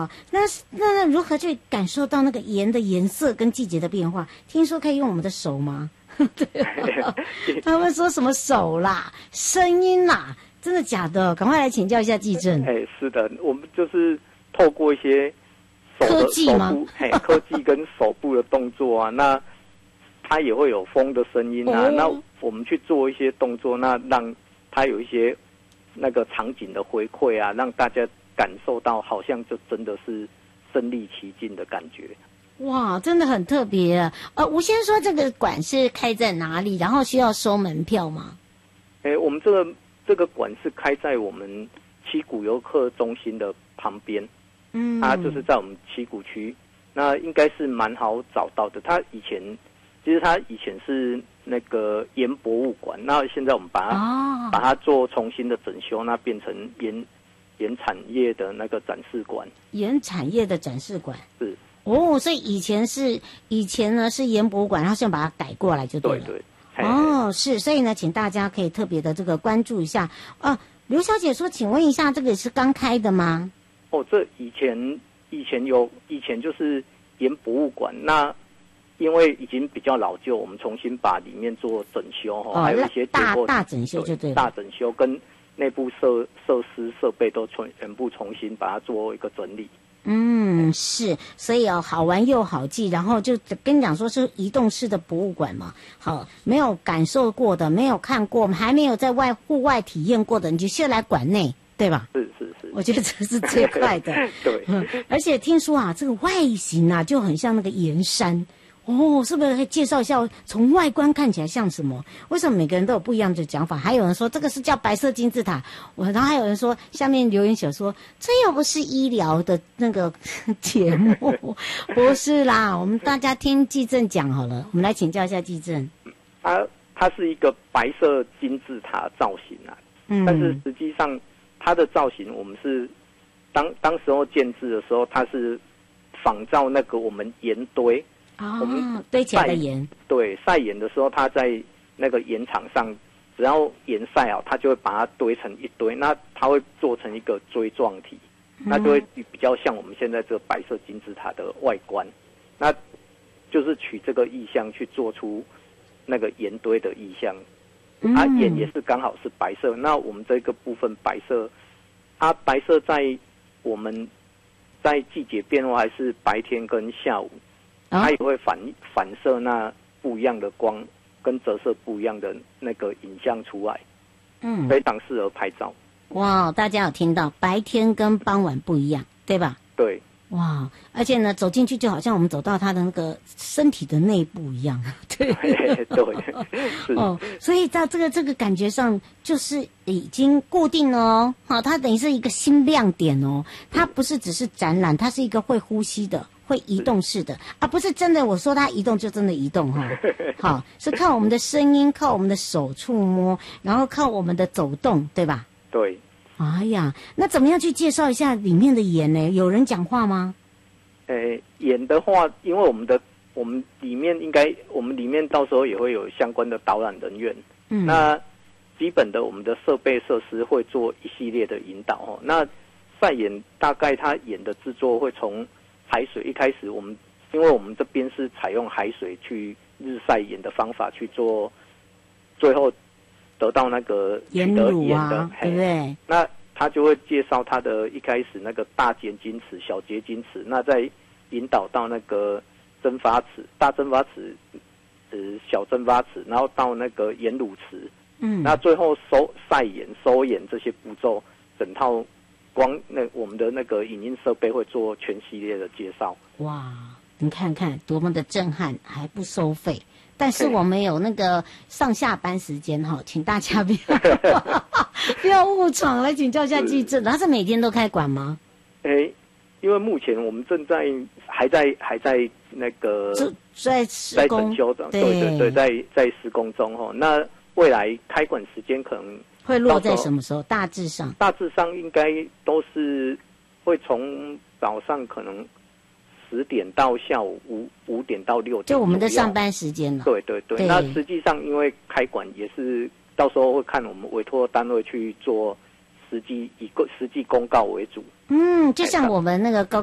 好，那如何去感受到那个盐的颜色跟季节的变化？听说可以用我们的手吗？对啊，他们说什么手啦、声音啦，真的假的？赶快来请教一下技正。 是的，我们就是透过一些科技吗？ 科技跟手部的动作啊，那它也会有风的声音啊。那我们去做一些动作，那让它有一些那个场景的回馈啊，让大家感受到好像就真的是身临其境的感觉。 哇，真的很特别。吴先说这个馆是开在哪里？然后需要收门票吗？ 我们这个馆是开在我们七股游客中心的旁边。它就是在我们七股区，那应该是蛮好找到的。它以前是那个盐博物馆，那现在我们把它做重新的整修，那变成盐产业的那个展示馆。 盐产业的展示馆是所以以前呢是盐博物馆，然后现在把它改过来就对了。 对， 是，所以呢，请大家可以特别的这个关注一下。刘小姐说，请问一下，这个是刚开的吗？ 这以前就是盐博物馆，那因为已经比较老旧，我们重新把里面做整修还有一些大整修就对了， 大整修跟内部设施设备都全部重新把它做一个整理。 是，所以好玩又好记，然后就跟你讲说是移动式的博物馆嘛。好，没有感受过的，没有看过，还没有在户外体验过的，你就先来馆内，对吧？ 是， 我觉得这是最快的。 对， 而且听说啊，这个外形啊就很像那个盐山。是不是可以介绍一下从外观看起来像什么？为什么每个人都有不一样的讲法？还有人说这个是叫白色金字塔，然后还有人说下面留言写说这又不是医疗的那个节目，不是啦，我们大家听技正讲好了，我们来请教一下技正。 它是一个白色金字塔造型啊，但是实际上它的造型我们是当时候建制的时候，它是仿照那个我们盐堆。我们堆起来的盐， 对，晒盐的时候，它在那个盐场上，只要盐晒好，它就会把它堆成一堆，那它会做成一个锥状体，那就会比较像我们现在这个白色金字塔的外观，那就是取这个意象去做出那个盐堆的意象，盐也是刚好是白色，那我们这个部分白色，白色在我们在季节变化还是白天跟下午。它也会反射那不一样的光，跟折射不一样的那个影像出来，非常适合拍照。 哇，大家有听到，白天跟傍晚不一样，对吧？ 对。 哇，而且呢，走进去就好像我们走到他的那个身体的内部一样，对所以在这个感觉上就是已经固定了哦。好，它等于是一个新亮点哦，它不是只是展览，它是一个会呼吸的。会移动式的不是真的我说它移动就真的移动好，是靠我们的声音，靠我们的手触摸，然后靠我们的走动，对吧？ 对。 哎呀，那怎么样去介绍一下里面的盐呢？有人讲话吗？ 盐的话，因为我们里面到时候也会有相关的导览人员，那基本的我们的设备设施会做一系列的引导那晒盐大概它盐的制作会从海水一开始，因为我们这边是采用海水去日晒盐的方法去做，最后得到那个盐乳啊，对不对？ 那他就会介绍他的一开始那个大结晶池、小结晶池，那再引导到那个蒸发池、大蒸发池、小蒸发池，然后到那个盐乳池，那最后晒盐、收盐这些步骤，整套。我们的那个影音设备会做全系列的介绍。哇， 你看看多么的震撼，还不收费。但是我们有那个上下班时间请大家不要误闯，来请教一下技正。它是每天都开馆吗？ 因为目前我们还在那个在施工， 整修中，对，在施工中那未来开馆时间可能。 会落在什么时候？大致上应该都是会从早上可能10点到下午5点到6点， 就我们的上班时间了。 对。那实际上因为开馆也是到时候会看我们委托单位去做以实际公告为主。 就像我们那个